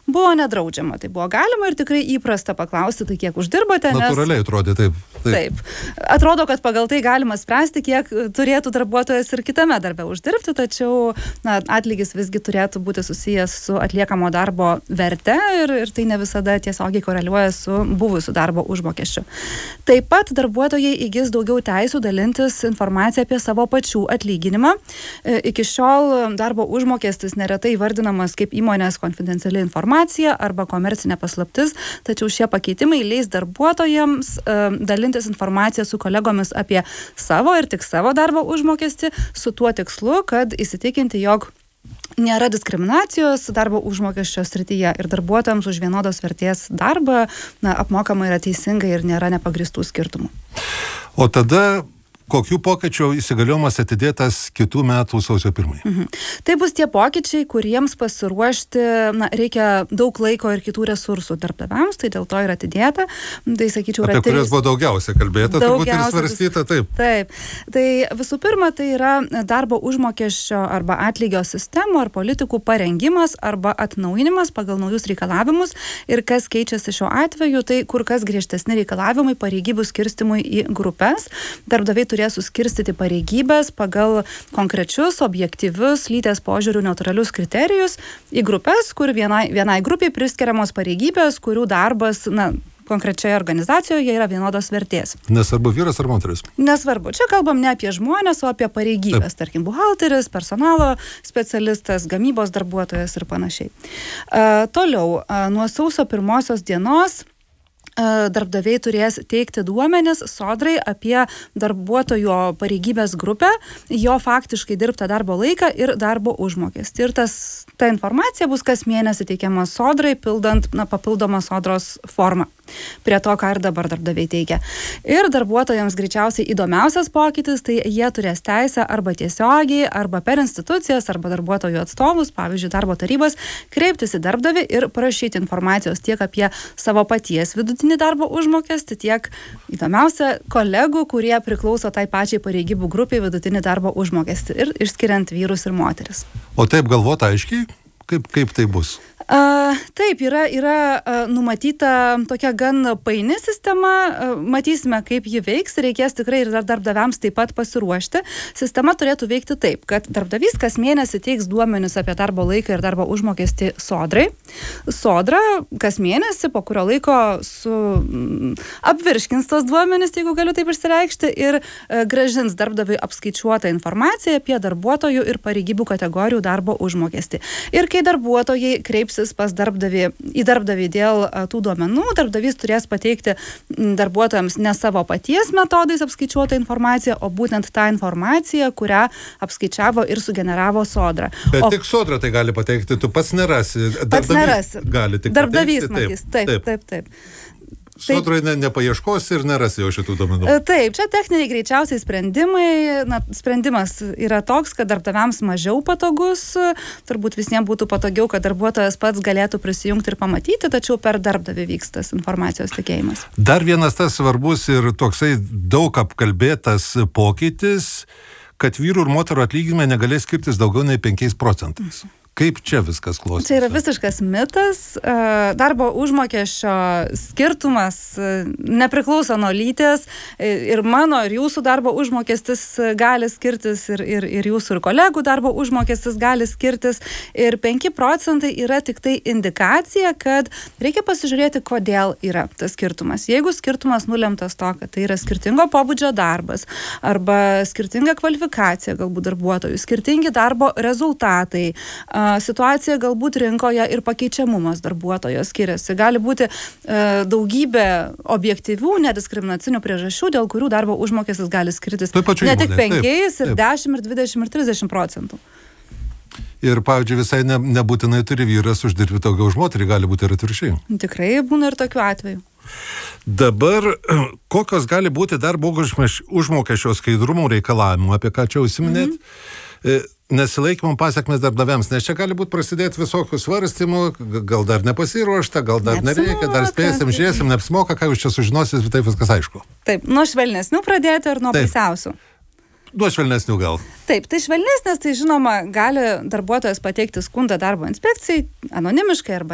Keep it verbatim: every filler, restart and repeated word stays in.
buvo nedraudžiama. Tai buvo galima ir tikrai įprasta paklausti, tai kiek uždirbate. Natūraliai nes... atrodė, taip, taip. Taip. Atrodo, kad pagal tai galima spręsti, kiek turėtų darbuotojas ir kitame darbe uždirbti, tačiau na, atlygis visgi turėtų būti susijęs su atliekamo darbo verte ir, ir tai ne visada tiesiogiai koreliuoja su buvusiu darbo užmokesčiu. Taip pat darbuotojai įgis daugiau teisų dalintis informaciją apie savo pačių atlyginimą. Iki šiol darbo užmokestis neretai vardinamas kaip įmonės konfidenciali informacija arba komercinė paslaptis, tačiau šie pakeitimai leis darbuotojams dalintis informaciją su kolegomis apie savo ir tik savo darbo užmokestį su tuo tikslu, kad įsitikinti, jog nėra diskriminacijos darbo užmokesčio srityje ir darbuotojams už vienodos vertės darbą na, apmokama yra teisingai ir nėra nepagristų skirtumų. O tada kokių pokyčių įsigaliojimas atidėtas kitų metų sausio pirmąją? Mhm. Tai bus tie pokyčiai, kuriems pasiruošti na, reikia daug laiko ir kitų resursų darbdaviams, tai dėl to yra atidėta. Tai, sakyčiau, apie yra kurias buvo daugiausia kalbėta, turbūt ir svarstyta, taip. Taip. Tai visų pirma, tai yra darbo užmokesčio arba atlygio sistemų ar politikų parengimas arba atnaujinimas pagal naujus reikalavimus ir kas keičiasi šiuo atveju, tai kur kas griežtesni reikalavimai pareigybių skirstimui į grupės. Darbdaviai turės suskirstyti pareigybės pagal konkrečius, objektyvius, lyties požiūrių neutralius kriterijus į grupės, kur vienai, vienai grupiai priskiriamos pareigybės, kurių darbas, na, konkrečioje organizacijoje yra vienodos vertės. Nesvarbu vyras ar moteris? Nesvarbu. Čia kalbam ne apie žmonės, o apie pareigybės. Taip. Tarkim, buhalteris, personalo specialistas, gamybos darbuotojas ir panašiai. Uh, toliau, uh, nuo sausio pirmosios dienos darbdaviai turės teikti duomenis sodrai apie darbuotojo pareigybės grupę, jo faktiškai dirbtą darbo laiką ir darbo užmokestį. Ir tas, ta informacija bus kas mėnesį teikiama sodrai, pildant na, papildomą sodros formą. Prie to, ką ir dabar darbdaviai teikia. Ir darbuotojams greičiausiai įdomiausias pokytis, tai jie turės teisę arba tiesiogiai, arba per institucijas, arba darbuotojų atstovus, pavyzdžiui, darbo tarybas, kreiptis į darbdavį ir prašyti informacijos tiek apie savo paties vidutinį darbo užmokestį, tiek įdomiausia kolegų, kurie priklauso tai pačiai pareigybų grupiai vidutinį darbo užmokestį ir išskiriant vyrus ir moteris. O taip galvota aiškiai, kaip, kaip tai bus? Uh, taip, yra, yra uh, numatyta tokia gan paini sistema, uh, matysime, kaip ji veiks, reikės tikrai ir darbdaviams taip pat pasiruošti. Sistema turėtų veikti taip, kad darbdavys kas mėnesį teiks duomenis apie darbo laiką ir darbo užmokestį sodrai. Sodra kas mėnesį, po kurio laiko su, mm, apvirškins tos duomenis, jeigu galiu taip išsireikšti, ir uh, gražins darbdaviui apskaičiuotą informaciją apie darbuotojų ir pareigybių kategorijų darbo užmokestį. Ir kai darbuotojai kreips pas darbdavį, į darbdavį dėl tų duomenų, darbdavys turės pateikti darbuotojams ne savo paties metodais apskaičiuotą informaciją, o būtent tą informaciją, kurią apskaičiavo ir sugeneravo sodra. Bet o, tik sodra tai gali pateikti, tu pats nerasi. Pats nerasi. Gali tik darbdavys pateikti. matys. Taip, taip, taip. taip. Sodrai ne, nepaieškos ir nerasi jau šitų duomenų. Taip, čia techniniai greičiausiai sprendimai. Na, sprendimas yra toks, kad darbdaviams mažiau patogus. Turbūt visiems būtų patogiau, kad darbuotojas pats galėtų prisijungti ir pamatyti, tačiau per darbdavį vyksta informacijos tikėjimas. Dar vienas tas svarbus ir toksai daug apkalbėtas pokytis, kad vyrų ir moterų atlyginimai negalės skirtis daugiau nei penkiais procentais. Kaip čia viskas klostosi? Čia yra visiškas mitas. Darbo užmokesčio skirtumas nepriklauso nuo lyties ir mano ir jūsų darbo užmokestis gali skirtis ir, ir, ir jūsų ir kolegų darbo užmokestis gali skirtis ir penki procentai yra tik tai indikacija, kad reikia pasižiūrėti, kodėl yra tas skirtumas. Jeigu skirtumas nulemtas to, kad tai yra skirtingo pobūdžio darbas arba skirtinga kvalifikacija galbūt darbuotojų, skirtingi darbo rezultatai, situacija galbūt rinkoje ir pakeičiamumas darbuotojo skiriasi. Gali būti e, daugybė objektyvių, nediskriminacinių priežasčių, dėl kurių darbo užmokestis gali skirtis ne tik penkiais, ir dešimt, ir dvidešimt, ir trisdešimt procentų. Ir, pavyzdžiui, visai ne, nebūtinai turi vyras uždirbti daugiau už moterį, gali būti ir atvirkščiai. Tikrai būna ir tokių atvejų. Dabar, kokios gali būti darbo užmokesčio skaidrumo reikalavimų, apie ką čia užsiminėt? Mm-hmm. Nesilaikymo pasiekmes darbdaviams, nes čia gali būti prasidėti visokių svarstymų, gal dar nepasiruošta, gal dar neapsimoka, nereikia, dar spėsim, žiūrėsim, neapsimoka, ką jūs čia sužinosit, ir taip viskas aišku. Taip, nuo švelnesnių pradėti ir nuo baisiausių. Nuo švelnesnių gal. Taip, tai švelnesnės, tai žinoma, gali darbuotojas pateikti skundą darbo inspekcijai, anonimiškai arba